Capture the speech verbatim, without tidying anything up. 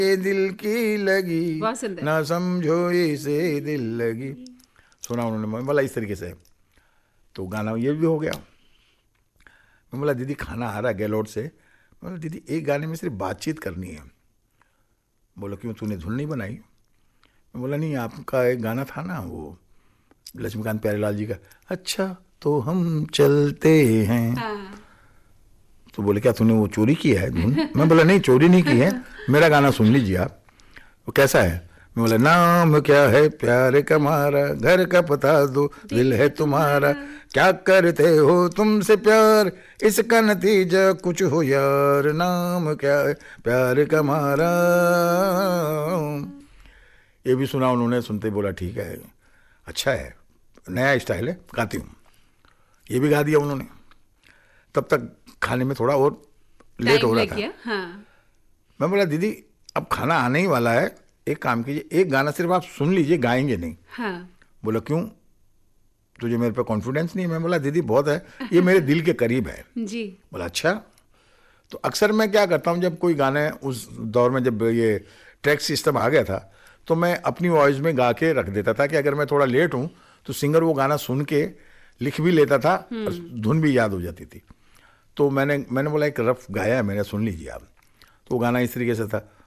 ये दिल की लगी बहुत सुंदर। ना समझो इसे दिल लगी, सुना उन्होंने। मैं बोला इस तरीके से, तो गाना ये भी हो गया। मैं बोला दीदी खाना आ रहा गैलोड से। मैं बोला दीदी एक गाने में सिर्फ बातचीत करनी है। बोला क्यों, तूने धुन नहीं बनाई? मैं बोला नहीं, आपका एक गाना था ना वो लक्ष्मीकांत प्यारेलाल जी का, अच्छा तो हम चलते हैं। हाँ। तो बोले क्या तूने वो चोरी किया है धुन? मैं बोला नहीं, चोरी नहीं की है, मेरा गाना सुन लीजिए आप। वो कैसा है? मैं बोला नाम क्या है प्यार का मारा, घर का पता दो दिल है तुम्हारा, क्या करते हो तुमसे प्यार, इसका नतीजा कुछ हो यार, नाम क्या है प्यार का मारा। ये भी सुना उन्होंने, सुनते ही बोला ठीक है, अच्छा है, नया स्टाइल है, गाती हूँ। ये भी गा दिया उन्होंने। तब तक खाने में थोड़ा और लेट हो रहा था। हाँ। मैं बोला दीदी अब खाना आने ही वाला है, एक काम कीजिए, एक गाना सिर्फ आप सुन लीजिए, गाएंगे नहीं। हाँ। बोला क्यों, तुझे मेरे पे कॉन्फिडेंस नहीं है? मैं बोला दीदी बहुत है, ये मेरे दिल के करीब है जी। बोला अच्छा। तो अक्सर मैं क्या करता हूँ, जब कोई गाने, उस दौर में जब ये ट्रैक सिस्टम आ गया था, तो मैं अपनी वॉइस में गा के रख देता था कि अगर मैं थोड़ा लेट हूँ तो सिंगर वो गाना सुन के लिख भी लेता था और धुन भी याद हो जाती थी। तो मैंने मैंने बोला एक रफ गाया है मैंने, सुन लीजिए आप। तो वो गाना इस तरीके से था,